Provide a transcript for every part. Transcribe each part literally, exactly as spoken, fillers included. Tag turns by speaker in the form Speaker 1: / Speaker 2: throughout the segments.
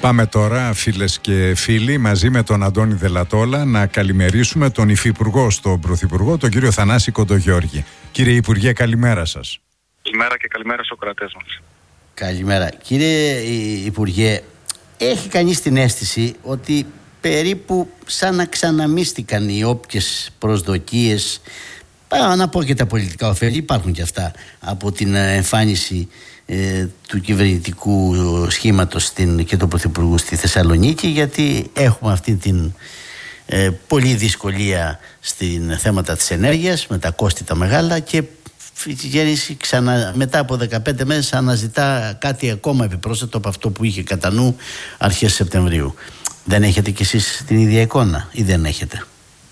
Speaker 1: Πάμε τώρα, φίλες και φίλοι, μαζί με τον Αντώνη Δελατόλα να καλημερίσουμε τον Υφυπουργό στον Πρωθυπουργό, τον κύριο Θανάση Κοντογιώργη. Κύριε Υπουργέ, καλημέρα σας.
Speaker 2: Καλημέρα και καλημέρα στους κρατές μας.
Speaker 3: Καλημέρα. Κύριε Υπουργέ, έχει κανείς την αίσθηση ότι περίπου σαν να ξαναμίστηκαν οι όποιες προσδοκίες, πάω να πω και τα πολιτικά ωφέλη, υπάρχουν και αυτά, από την εμφάνιση ε, του κυβερνητικού σχήματος στην, και του Πρωθυπουργού στη Θεσσαλονίκη, γιατί έχουμε αυτή την ε, πολλή δυσκολία στην θέματα της ενέργειας με τα κόστη τα μεγάλα, και η κυβέρνηση ξανα, μετά από δεκαπέντε μέρες αναζητά κάτι ακόμα επιπρόσθετο από αυτό που είχε κατά νου αρχές Σεπτεμβρίου. Δεν έχετε κι εσείς την ίδια εικόνα ή δεν έχετε?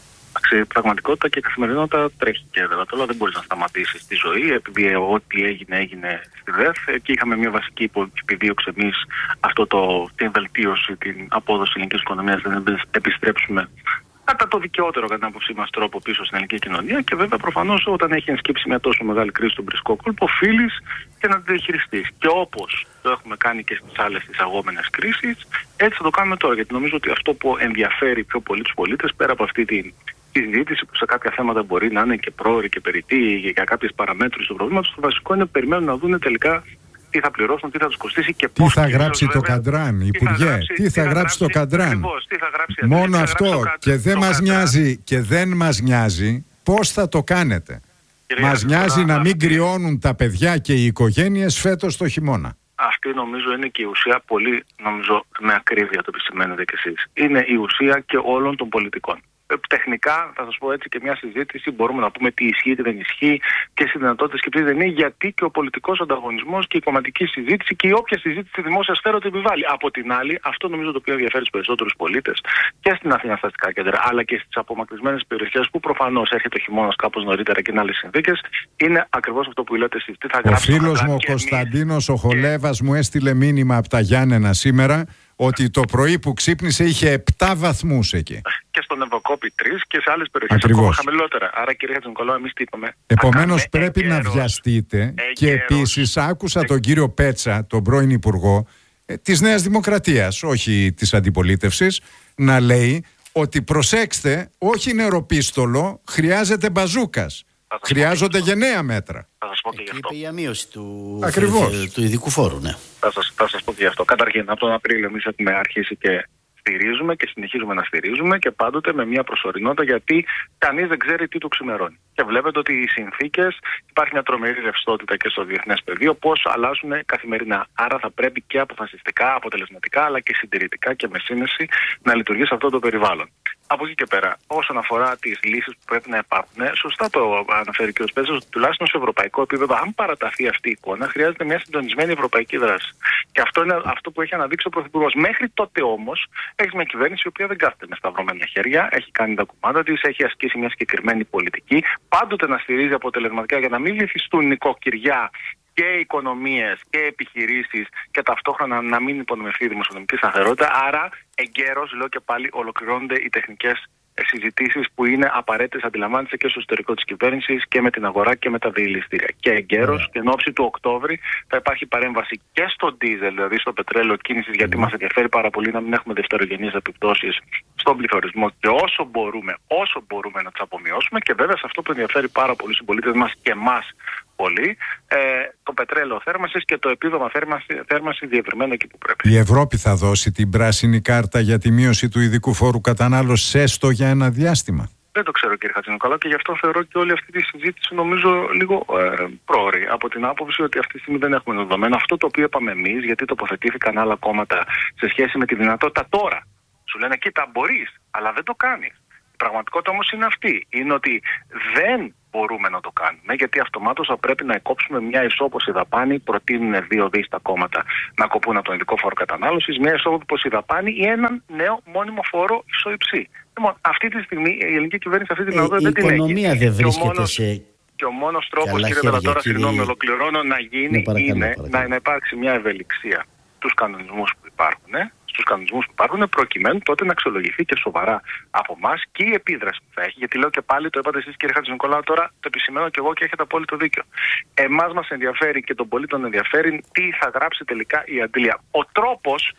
Speaker 2: Η πραγματικότητα και η καθημερινότητα τρέχει και βέβαια δεν μπορείς να σταματήσεις τη ζωή, επειδή ό,τι έγινε έγινε στη ΔΕΘ και είχαμε μια βασική επιδίωξη εμείς αυτό το, την βελτίωση, την απόδοση ελληνικής οικονομίας, δεν επιστρέψουμε κατά το δικαιότερο κατά την άποψή μας τρόπο πίσω στην ελληνική κοινωνία, και βέβαια προφανώς όταν έχει ενσκύψει μια τόσο μεγάλη κρίση στον βρισκό κόλπο, οφείλεις και να τη διαχειριστείς. Και όπως το έχουμε κάνει και στις άλλες εισαγόμενες κρίσεις, έτσι θα το κάνουμε τώρα. Γιατί νομίζω ότι αυτό που ενδιαφέρει πιο πολύ τους πολίτες, πέρα από αυτή την η συζήτηση που σε κάποια θέματα μπορεί να είναι και πρόωρη και περιττή για κάποιες παραμέτρους του προβλήματος, το βασικό είναι να περιμένουν να δουν τελικά τι θα πληρώσουν, τι θα τους κοστίσει και πώς.
Speaker 1: Τι θα γράψει το Καντράν, Υπουργέ, τι θα γράψει το Καντράν. Μόνο αυτό, και δεν μας νοιάζει, και δεν μας νοιάζει πώς θα το κάνετε. Μας νοιάζει να μην κρυώνουν τα παιδιά και οι οικογένειες φέτος το χειμώνα.
Speaker 2: Αυτή νομίζω είναι και η ουσία, πολύ νομίζω με ακρίβεια το επισημαίνετε κι εσείς. Είναι η ουσία και όλων των πολιτικών. Τεχνικά, θα σας πω έτσι, και μια συζήτηση μπορούμε να πούμε τι ισχύει, τι δεν ισχύει, και στις δυνατότητες και τι δεν είναι, γιατί και ο πολιτικός ανταγωνισμός και η κομματική συζήτηση και η όποια συζήτηση στη δημόσια σφαίρα το επιβάλλει. Από την άλλη, αυτό νομίζω το οποίο ενδιαφέρει τους περισσότερους πολίτες και στην Αθήνα στα αστικά κέντρα, αλλά και στις απομακρυσμένες περιοχές που προφανώς έρχεται ο χειμώνας κάπως νωρίτερα και είναι άλλες συνθήκες, είναι ακριβώς αυτό που λέτε εσείς. Τι θα
Speaker 1: ο φίλος μου ο Κωνσταντίνος ο Χολέβας μου έστειλε μήνυμα από τα Γιάννενα σήμερα ότι το πρωί που ξύπνησε είχε επτά βαθμούς εκεί.
Speaker 2: Και στον Ευωκόπη τρεις και σε άλλες περιοχές ακόμα χαμηλότερα. Άρα, κύριε Χατζηνικολάου, εμείς τι είπαμε?
Speaker 1: Επομένως, πρέπει εγκαίρος, να βιαστείτε. Εγκαίρος, και επίσης, άκουσα εγκαίρος. τον κύριο Πέτσα, τον πρώην Υπουργό ε, της Νέας Δημοκρατίας, όχι της αντιπολίτευσης, να λέει ότι προσέξτε, όχι νεροπίστολο, χρειάζεται μπαζούκας. Χρειάζονται γενναία μέτρα.
Speaker 2: Θα σας πω και γι' αυτό.
Speaker 3: Είπε η μείωση του,
Speaker 1: του
Speaker 3: ειδικού φόρου, ναι.
Speaker 2: Θα σας, θα σας πω και γι' αυτό. Καταρχήν, από τον Απρίλιο εμείς έχουμε αρχίσει και στηρίζουμε και συνεχίζουμε να στηρίζουμε, και πάντοτε με μια προσωρινότητα, γιατί κανείς δεν ξέρει τι του ξημερώνει. Και βλέπετε ότι οι συνθήκες, υπάρχει μια τρομερή ρευστότητα και στο διεθνές πεδίο, πώς αλλάζουν καθημερινά. Άρα θα πρέπει και αποφασιστικά, αποτελεσματικά, αλλά και συντηρητικά και με σύνεση να λειτουργεί σε αυτό το περιβάλλον. Από εκεί και πέρα, όσον αφορά τις λύσεις που πρέπει να υπάρχουν, σωστά το αναφέρει και ο Σπέτσος, ότι τουλάχιστον σε ευρωπαϊκό επίπεδο, αν παραταθεί αυτή η εικόνα, χρειάζεται μια συντονισμένη ευρωπαϊκή δράση. Και αυτό είναι αυτό που έχει αναδείξει ο Πρωθυπουργός. Μέχρι τότε όμως, έχει μια κυβέρνηση η οποία δεν κάθεται με σταυρωμένα χέρια, έχει κάνει τα κουμάντα της, έχει ασκήσει μια συγκεκριμένη πολιτική, πάντοτε να στηρίζει αποτελεσματικά για να μην βυθιστούν νοικοκυριά και οικονομίες και επιχειρήσεις, και ταυτόχρονα να μην υπονομευθεί η δημοσιονομική σταθερότητα. Άρα, εγκαίρως, λέω και πάλι, ολοκληρώνονται οι τεχνικές συζητήσεις που είναι απαραίτητες, αντιλαμβάνεστε, και στο εσωτερικό της κυβέρνησης και με την αγορά και με τα διελιστήρια. Και εγκαίρως, και εν ώψη του Οκτώβρη, θα υπάρχει παρέμβαση και στο ντίζελ, δηλαδή στο πετρέλαιο κίνησης, γιατί μας ενδιαφέρει πάρα πολύ να μην έχουμε δευτερογενείς επιπτώσεις στον πληθωρισμό, και όσο μπορούμε, όσο μπορούμε να τις απομειώσουμε. Και βέβαια, σε αυτό που ενδιαφέρει πάρα πολύ στους πολίτες μας και εμάς πολύ, ε, το πετρέλαιο θέρμανσης και το επίδομα θέρμανση, θέρμανση διευρυμένο εκεί που πρέπει.
Speaker 1: Η Ευρώπη θα δώσει την πράσινη κάρτα για τη μείωση του ειδικού φόρου κατανάλωσης έστω για ένα διάστημα?
Speaker 2: Δεν το ξέρω, κύριε Χατζηνικολάου, και γι' αυτό θεωρώ και όλη αυτή τη συζήτηση νομίζω λίγο ε, πρόωρη. Από την άποψη ότι αυτή τη στιγμή δεν έχουμε δεδομένα. Αυτό το οποίο είπαμε εμείς, γιατί τοποθετήθηκαν άλλα κόμματα σε σχέση με τη δυνατότητα τώρα. Σου λένε, κοίτα, μπορείς, αλλά δεν το κάνεις. Η πραγματικότητα όμως είναι αυτή. Είναι ότι δεν μπορούμε να το κάνουμε, γιατί αυτομάτως θα πρέπει να εκόψουμε μια ισόποση δαπάνη. Προτείνουν δύο δις τα κόμματα να κοπούν από τον ειδικό φόρο κατανάλωσης, μια ισόποση δαπάνη ή έναν νέο μόνιμο φόρο ισοϊψή. Λοιπόν, αυτή τη στιγμή η ελληνική κυβέρνηση αυτή τη δυνατότητα
Speaker 3: ε,
Speaker 2: δεν την έχει.
Speaker 3: Η οικονομία δεν βρίσκεται σε.
Speaker 2: Και ο μόνος τρόπος, κύριε Δελατόλα, συγγνώμη, ολοκληρώνω, να γίνει ναι, παρακαλώ, είναι παρακαλώ. Να, να υπάρξει μια ευελιξία στους κανονισμούς που υπάρχουν. Ε? Στους κανονισμούς που υπάρχουν, προκειμένου τότε να αξιολογηθεί και σοβαρά από εμάς και η επίδραση που θα έχει. Γιατί λέω και πάλι, το είπατε εσείς, κύριε Χατζηνικολάου, τώρα το επισημαίνω και εγώ και έχετε απόλυτο δίκιο. Εμάς μας ενδιαφέρει και τον πολίτη τον ενδιαφέρει τι θα γράψει τελικά η αντίλια. Ο τρόπος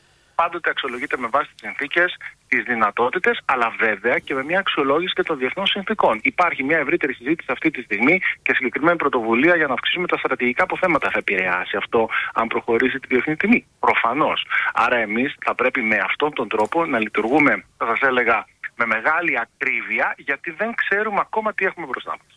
Speaker 2: πάντοτε αξιολογείται με βάση τις συνθήκες, τις δυνατότητες, αλλά βέβαια και με μια αξιολόγηση και των διεθνών συνθήκων. Υπάρχει μια ευρύτερη συζήτηση αυτή τη στιγμή και συγκεκριμένη πρωτοβουλία για να αυξήσουμε τα στρατηγικά αποθέματα. Θα επηρεάσει αυτό αν προχωρήσει τη διεθνή τιμή? Προφανώς. Άρα εμείς θα πρέπει με αυτόν τον τρόπο να λειτουργούμε, θα σας έλεγα, με μεγάλη ακρίβεια, γιατί δεν ξέρουμε ακόμα τι έχουμε μπροστά μας.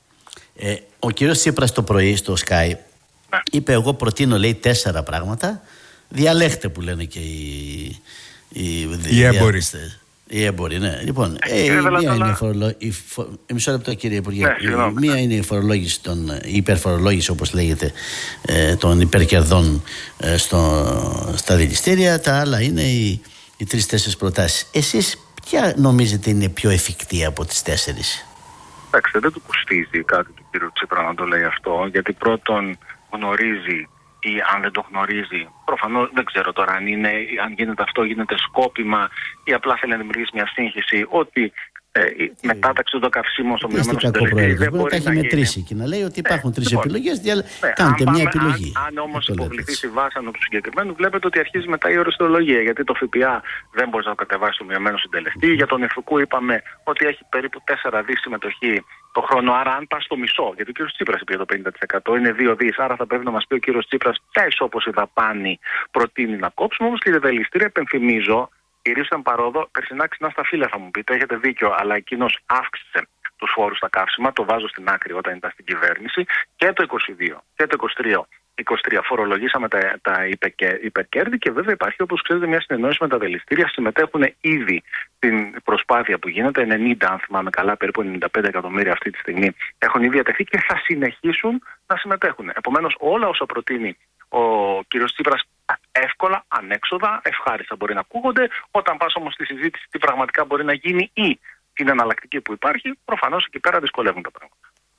Speaker 3: Ε, ο κύριος Τσίπρας το πρωί στο Sky, ναι, είπε: εγώ προτείνω, λέει, τέσσερα πράγματα. Διαλέχτε, που λένε και οι, οι,
Speaker 1: οι έμποροι.
Speaker 3: Οι έμποροι, ναι. Λοιπόν, ε, η μία είναι η φορολόγηση. Φο... Μισό λεπτό, κύριε Υπουργέ. Ναι, η μία είναι η φορολόγηση, των, η υπερφορολόγηση, όπως λέγεται, ε, των υπερκερδών ε, στο, στα δηληστήρια. Τα άλλα είναι οι, οι τρεις-τέσσερις προτάσεις. Εσείς ποια νομίζετε είναι πιο εφικτή από τις τέσσερις?
Speaker 2: Εντάξει, δεν του κοστίζει κάτι του κύριου Τσίπρα να το λέει αυτό, γιατί πρώτον γνωρίζει, ή αν δεν το γνωρίζει, προφανώς δεν ξέρω τώρα αν, είναι, αν γίνεται αυτό, γίνεται σκόπιμα ή απλά θέλει να δημιουργήσει μια σύγχυση ότι ε, η μετάταξη των καυσίμων στο μειωμένο συντελεστή δεν μπορεί να, να έχει μετρήσει
Speaker 3: και να λέει ότι υπάρχουν ε, τρεις λοιπόν, επιλογές, δια...
Speaker 2: ναι,
Speaker 3: κάντε
Speaker 2: αν
Speaker 3: μια
Speaker 2: πάμε,
Speaker 3: επιλογή.
Speaker 2: Αν, αν όμως υποβληθεί στη βάσανο του συγκεκριμένου, βλέπετε ότι αρχίζει μετά η οριστολογία, γιατί το ΦΠΑ δεν μπορεί να το κατεβάσει στο μειωμένο συντελεστή. Mm. Για τον ΕΦΟΚΟΥ είπαμε ότι έχει περίπου τέσσερα δις συμμετοχή το χρόνο, άρα αν πας στο μισό, γιατί ο κύριος Τσίπρας είπε το πενήντα τοις εκατό, είναι δύο δις, άρα θα πρέπει να μας πει ο κύριος Τσίπρας ποια ισόπωση δαπάνη προτείνει να κόψουμε. Όμως, κύριε Δελιστήρη, επενθυμίζω, κυρίως παρόδο, περσινά ξινά στα φύλλα θα μου πείτε, έχετε δίκιο, αλλά εκείνος αύξησε τους φόρους στα καύσιμα, το βάζω στην άκρη όταν ήταν στην κυβέρνηση, και το είκοσι δύο και το είκοσι τρία. είκοσι τρία φορολογήσαμε τα, τα υπερκέρδη και βέβαια υπάρχει, όπως ξέρετε, μια συνεννόηση με τα δηληστήρια. Συμμετέχουν ήδη στην προσπάθεια που γίνεται, ενενήντα, αν θυμάμαι καλά, περίπου ενενήντα πέντε εκατομμύρια αυτή τη στιγμή έχουν ήδη διατεθεί και θα συνεχίσουν να συμμετέχουν. Επομένως, όλα όσα προτείνει ο κύριος Τσίπρας εύκολα, ανέξοδα, ευχάριστα μπορεί να ακούγονται. Όταν πας όμως στη συζήτηση τι πραγματικά μπορεί να γίνει ή την εναλλακτική που υπάρχει, προφανώς εκεί πέρα δυσκολεύουν τα πράγματα.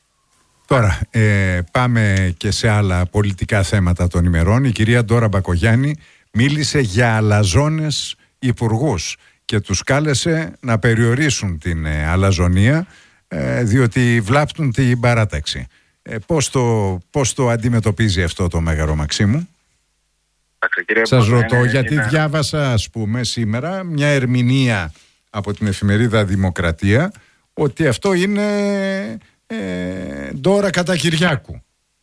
Speaker 1: Τώρα ε, πάμε και σε άλλα πολιτικά θέματα των ημερών. Η κυρία Ντόρα Μπακογιάννη μίλησε για αλαζόνες υπουργούς και τους κάλεσε να περιορίσουν την ε, αλαζονία ε, διότι βλάπτουν την παράταξη. Ε, πώς, το, πώς το αντιμετωπίζει αυτό το Μέγαρο Μαξίμου? Σας ρωτώ είναι, γιατί είναι... διάβασα, ας πούμε, σήμερα μια ερμηνεία από την εφημερίδα Δημοκρατία ότι αυτό είναι ε, Ντόρα κατά Κυριάκου.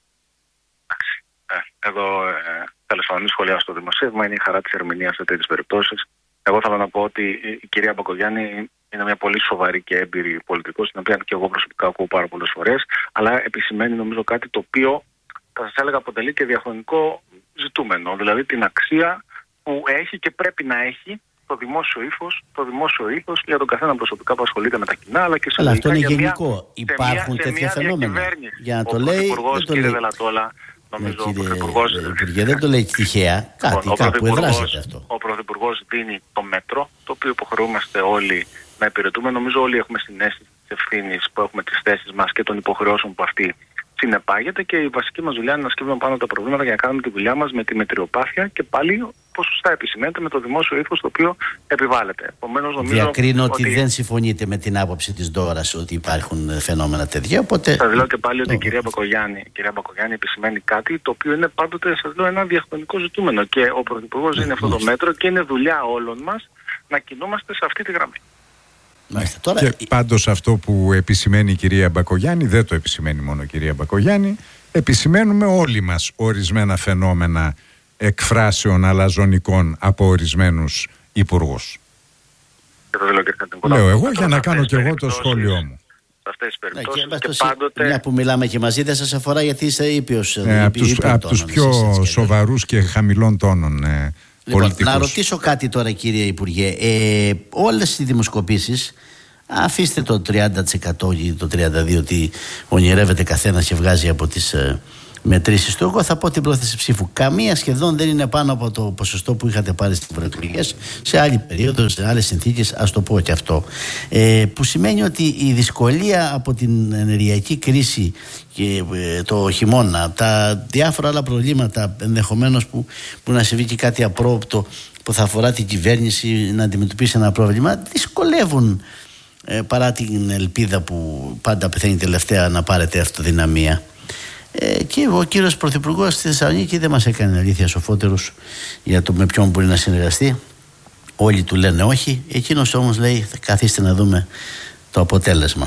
Speaker 2: Ε, εδώ ε, τέλος πάντων σχολιάσω στο δημοσίευμα, είναι η χαρά της ερμηνείας σε τέτοιες περιπτώσεις. Εγώ θέλω να πω ότι η κυρία Μπακογιάννη είναι μια πολύ σοβαρή και έμπειρη πολιτικός, την οποία και εγώ προσωπικά ακούω πάρα πολλές φορές, αλλά επισημαίνει νομίζω κάτι το οποίο θα σας έλεγα αποτελεί και διαχρονικό ζητούμενο, δηλαδή την αξία που έχει και πρέπει να έχει το δημόσιο ύφος, το δημόσιο ύφος για τον καθένα προσωπικά που ασχολείται με τα κοινά, αλλά και σε
Speaker 3: αλλά αυτό είναι
Speaker 2: για
Speaker 3: γενικό.
Speaker 2: Μια,
Speaker 3: υπάρχουν
Speaker 2: σε
Speaker 3: τέτοια φαινόμενα.
Speaker 2: Για να το λέει, δεν το λέει. Δελατόλα, νομίζω, ναι, κύριε,
Speaker 3: ο Υπουργέ, δεν το λέει τυχαία. Κάτι, ο κάπου εδράζεται αυτό.
Speaker 2: Ο Πρωθυπουργός δίνει το μέτρο, το οποίο υποχρεούμαστε όλοι να υπηρετούμε. Νομίζω όλοι έχουμε συνέστηση της ευθύνης που έχουμε τις θέσεις μας και των υποχρεώσεων που αυτή συνεπάγεται, και η βασική μας δουλειά είναι να σκύβουμε πάνω τα προβλήματα για να κάνουμε τη δουλειά μας με τη μετριοπάθεια και πάλι, όπως σωστά επισημαίνεται, με το δημόσιο ύφος το οποίο επιβάλλεται. Επομένως, νομίζω
Speaker 3: Διακρίνω ότι...
Speaker 2: ότι
Speaker 3: δεν συμφωνείτε με την άποψη της Ντόρας ότι υπάρχουν φαινόμενα τέτοια. Οπότε...
Speaker 2: Θα λέω και πάλι ότι η κυρία Μπακογιάννη, η κυρία Μπακογιάννη επισημαίνει κάτι το οποίο είναι πάντοτε, σας λέω, ένα διαχρονικό ζητούμενο. Και ο Πρωθυπουργός είναι αυτό το μέτρο και είναι δουλειά όλων μας να κινούμαστε σε αυτή τη γραμμή.
Speaker 3: Μάλιστα, τώρα...
Speaker 1: Και πάντως αυτό που επισημαίνει η κυρία Μπακογιάννη, δεν το επισημαίνει μόνο η κυρία Μπακογιάννη, επισημαίνουμε όλοι μας ορισμένα φαινόμενα εκφράσεων αλαζονικών από ορισμένους υπουργούς. Λέω εγώ για να κάνω και εγώ το σχόλιο μου.
Speaker 2: Σε αυτές τις περιπτώσεις
Speaker 3: ναι, και,
Speaker 2: και πάντοτε...
Speaker 3: Μια που μιλάμε και μαζί δεν σας αφορά γιατί είσαι ήπιος.
Speaker 1: Ε, από τους, από τους πιο εσείς, σοβαρούς και χαμηλών τόνων ε,
Speaker 3: λοιπόν,
Speaker 1: πολιτικούς.
Speaker 3: Να ρωτήσω κάτι τώρα, κύριε Υπουργέ. Ε, όλες οι δημοσκοπήσεις, αφήστε το τριάντα τοις εκατό ή το τριάντα τοις εκατό ότι ονειρεύεται καθένας και βγάζει από τις ε, μετρήσεις του, εγώ θα πω την πρόθεση ψήφου. Καμία σχεδόν δεν είναι πάνω από το ποσοστό που είχατε πάρει στις ευρωεκλογές σε άλλη περίοδο, σε άλλες συνθήκες, ας το πω και αυτό. Ε, που σημαίνει ότι η δυσκολία από την ενεργειακή κρίση και ε, το χειμώνα, τα διάφορα άλλα προβλήματα ενδεχομένως που, που να συμβεί και κάτι απρόοπτο που θα αφορά την κυβέρνηση να αντιμετωπίσει ένα πρόβλημα, δυσκολεύουν ε, παρά την ελπίδα που πάντα πεθαίνει τελευταία να πάρετε αυτοδυναμία. Ε, και ο κύριος Πρωθυπουργός στη Θεσσαλονίκη δεν μας έκανε αλήθεια σοφότερους για το με ποιον μπορεί να συνεργαστεί. όλοι του λένε όχι, εκείνος όμως λέει καθίστε να δούμε το αποτέλεσμα.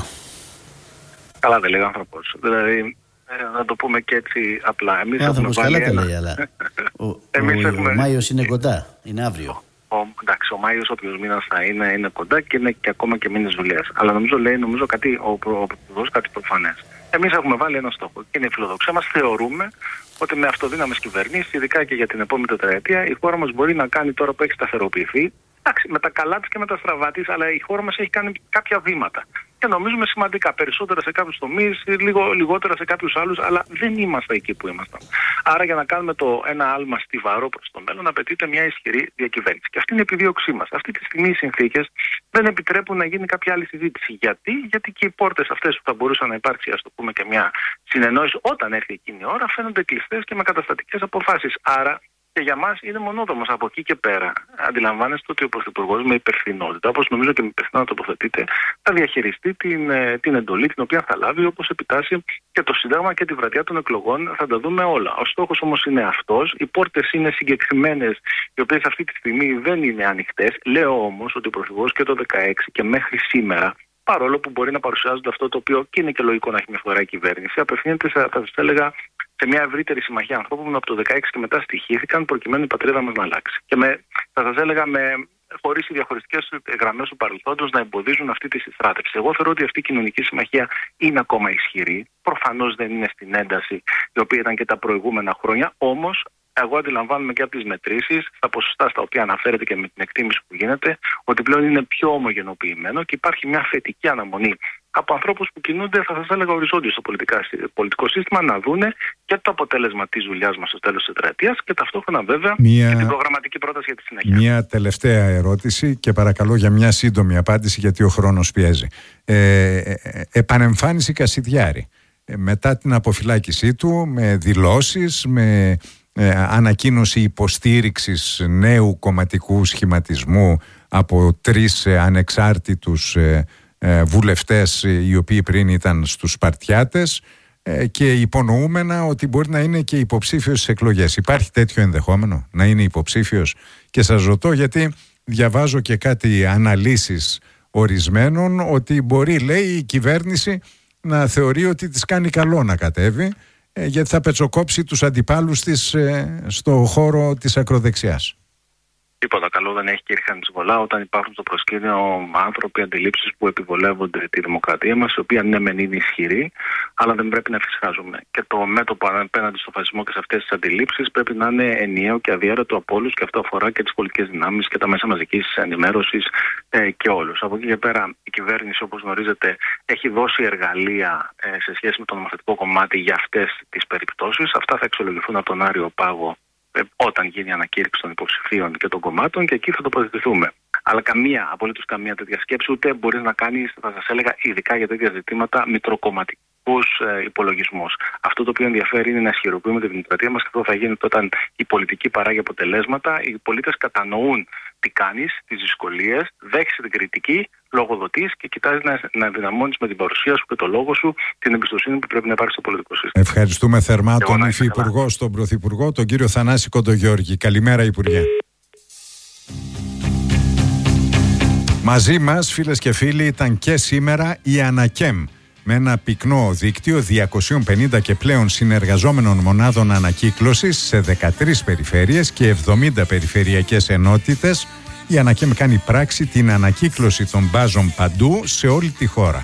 Speaker 2: Καλά δεν λέει ο άνθρωπος. Δηλαδή, να το πούμε και έτσι απλά. Εμείς
Speaker 3: ο άνθρωπος καλά
Speaker 2: ένα...
Speaker 3: τα λέει, αλλά ο, ο,
Speaker 2: έχουμε...
Speaker 3: ο Μάιος είναι κοντά, είναι αύριο.
Speaker 2: Ο, εντάξει, ο Μάιος όποιος μήνας θα είναι, είναι κοντά και είναι και ακόμα και μήνες δουλειάς. Αλλά νομίζω λέει νομίζω κάτι, ο Πρωθυπουργός κάτι προφανές. Εμείς έχουμε βάλει ένα στόχο και είναι η φιλοδοξία μας. Θεωρούμε ότι με αυτοδύναμες κυβερνήσεις, ειδικά και για την επόμενη τετραετία, η χώρα μας μπορεί να κάνει τώρα που έχει σταθεροποιηθεί. Εντάξει, με τα καλά της και με τα στραβά της, αλλά η χώρα μας έχει κάνει κάποια βήματα. Και νομίζουμε σημαντικά, περισσότερα σε κάποιους τομείς, λίγο λιγότερα σε κάποιους άλλους, αλλά δεν είμαστε εκεί που ήμασταν. Άρα για να κάνουμε το ένα άλμα στιβαρό προς το μέλλον, απαιτείται μια ισχυρή διακυβέρνηση. Και αυτή είναι η επιδίωξή μας. Αυτή τη στιγμή οι συνθήκες δεν επιτρέπουν να γίνει κάποια άλλη συζήτηση. Γιατί, Γιατί και οι πόρτες αυτές που θα μπορούσαν να υπάρξει, ας το πούμε, και μια συνεννόηση όταν έρθει εκείνη η ώρα, φαίνονται κλειστές και με καταστατικές αποφάσεις. Άρα. Και για μας είναι μονόδομος από εκεί και πέρα. Αντιλαμβάνεστε ότι ο Πρωθυπουργός με υπευθυνότητα, όπως νομίζω και με υπευθυνότητα τοποθετείται, θα διαχειριστεί την, την εντολή την οποία θα λάβει, όπως επιτάσσει και το Σύνταγμα και τη βραδιά των εκλογών. Θα τα δούμε όλα. Ο στόχος όμως είναι αυτός. Οι πόρτες είναι συγκεκριμένες, οι οποίες αυτή τη στιγμή δεν είναι ανοιχτές. Λέω όμως ότι ο Πρωθυπουργός και το δεκαέξι και μέχρι σήμερα, παρόλο που μπορεί να παρουσιάζονται αυτό το οποίο και είναι και λογικό να έχει μια φορά η κυβέρνηση, απευθύνεται, θα σας έλεγα, σε μια ευρύτερη συμμαχία ανθρώπων που από το δεκαέξι και μετά στοιχήθηκαν προκειμένου η πατρίδα μας να αλλάξει. Και με, θα σας έλεγα με, χωρίς οι διαχωριστικές γραμμές του παρελθόντος να εμποδίζουν αυτή τη συστράτευση. Εγώ θεωρώ ότι αυτή η κοινωνική συμμαχία είναι ακόμα ισχυρή. Προφανώς δεν είναι στην ένταση η οποία ήταν και τα προηγούμενα χρόνια, όμως εγώ αντιλαμβάνομαι και από τις μετρήσεις, στα ποσοστά στα οποία αναφέρεται και με την εκτίμηση που γίνεται, ότι πλέον είναι πιο ομογενοποιημένο και υπάρχει μια θετική αναμονή από ανθρώπους που κινούνται, θα σας έλεγα, οριζόντιους στο πολιτικό σύστημα, να δούνε και το αποτέλεσμα της δουλειάς μας στο τέλος της τετραετίας και ταυτόχρονα βέβαια μια... και την προγραμματική πρόταση για τη συνέχεια.
Speaker 1: Μια τελευταία ερώτηση και παρακαλώ για μια σύντομη απάντηση, γιατί ο χρόνος πιέζει. Ε, ε, ε, επανεμφάνιση Κασιδιάρη. Ε, μετά την αποφυλάκησή του, με δηλώσεις, με ε, ανακοίνωση υποστήριξης νέου κομματικού σχηματισμού από τρεις ε, ανεξάρτητους ε, βουλευτές οι οποίοι πριν ήταν στους Σπαρτιάτες και υπονοούμενα ότι μπορεί να είναι και υποψήφιος στις εκλογές. Υπάρχει τέτοιο ενδεχόμενο να είναι υποψήφιος? Και σας ρωτώ γιατί διαβάζω και κάτι αναλύσεις ορισμένων ότι μπορεί, λέει, η κυβέρνηση να θεωρεί ότι της κάνει καλό να κατέβει γιατί θα πετσοκόψει τους αντιπάλους της στο χώρο της ακροδεξιάς.
Speaker 2: Τίποτα καλό δεν έχει, κύριε Χαντσβολά, όταν υπάρχουν στο προσκήνιο άνθρωποι, αντιλήψεις που επιβολεύονται τη δημοκρατία μας, η οποία ναι μεν είναι ισχυρή, αλλά δεν πρέπει να εφησυχάζουμε. Και το μέτωπο απέναντι στο φασισμό και σε αυτές τις αντιλήψεις πρέπει να είναι ενιαίο και αδιαίρετο από όλους, και αυτό αφορά και τις πολιτικές δυνάμεις και τα μέσα μαζικής ενημέρωσης ε, και όλους. Από εκεί και πέρα, η κυβέρνηση, όπως γνωρίζετε, έχει δώσει εργαλεία ε, σε σχέση με το νομοθετικό κομμάτι για αυτές τις περιπτώσεις. Αυτά θα αξιολογηθούν από τον Άριο Πάγο όταν γίνει η ανακήρυξη των υποψηφίων και των κομμάτων, και εκεί θα τοποθετηθούμε. Αλλά καμία, απολύτως καμία τέτοια σκέψη ούτε μπορεί να κάνει, θα σας έλεγα, ειδικά για τέτοια ζητήματα, μητροκομματικούς ε, υπολογισμούς. Αυτό το οποίο ενδιαφέρει είναι να ισχυροποιούμε τη δημοκρατία μας, και αυτό θα γίνεται όταν η πολιτική παράγει αποτελέσματα, οι πολίτες κατανοούν τι κάνεις, τις δυσκολίες, δέχεσαι την κριτική, λογοδοτείς και κοιτάζεις να, να ενδυναμώνεις με την παρουσία σου και το λόγο σου την εμπιστοσύνη που πρέπει να υπάρχει στο πολιτικό σύστημα.
Speaker 1: Ευχαριστούμε θερμά τον Υφυπουργό, τον Πρωθυπουργό, τον κύριο Θανάση Κοντογιώργη. Καλημέρα, Υπουργέ. Μαζί μας, φίλες και φίλοι, ήταν και σήμερα η Ανακέμ, με ένα πυκνό δίκτυο διακόσιες πενήντα και πλέον συνεργαζόμενων μονάδων ανακύκλωσης σε δεκατρείς περιφέρειες και εβδομήντα περιφερειακές ενότητες. Η Ανακέμ κάνει πράξη την ανακύκλωση των μπάζων παντού σε όλη τη χώρα.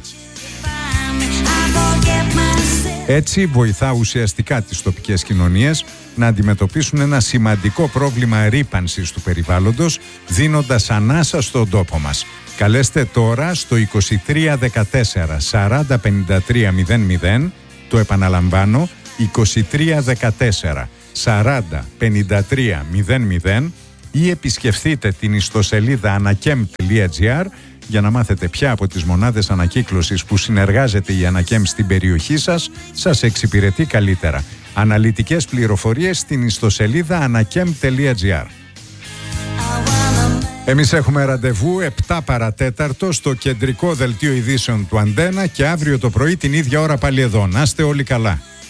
Speaker 1: Έτσι βοηθά ουσιαστικά τις τοπικές κοινωνίες να αντιμετωπίσουν ένα σημαντικό πρόβλημα ρύπανσης του περιβάλλοντος, δίνοντας ανάσα στον τόπο μας. Καλέστε τώρα στο είκοσι τρία δεκατέσσερα σαράντα πενήντα τρία μηδέν μηδέν, το επαναλαμβάνω, είκοσι τρία δεκατέσσερα σαράντα πενήντα τρία μηδέν μηδέν, ή επισκεφθείτε την ιστοσελίδα ανακέμ τελεία τζι άρ για να μάθετε ποια από τις μονάδες ανακύκλωσης που συνεργάζεται η Ανακέμ στην περιοχή σας σας εξυπηρετεί καλύτερα. Αναλυτικές πληροφορίες στην ιστοσελίδα ανακέμ τελεία τζι άρ. Εμείς έχουμε ραντεβού επτά παρατέταρτο στο κεντρικό δελτίο ειδήσεων του Αντένα και αύριο το πρωί την ίδια ώρα πάλι εδώ. Να είστε όλοι καλά.